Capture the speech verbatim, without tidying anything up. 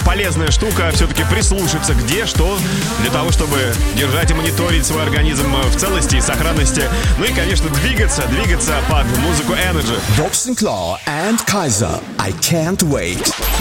полезная штука все-таки прислушаться, где что, для того, чтобы держать и мониторить свой организм в целости и сохранности. Ну и, конечно, двигаться, двигаться под музыку Energy. Bob Sinclair and Kaiser, I can't wait.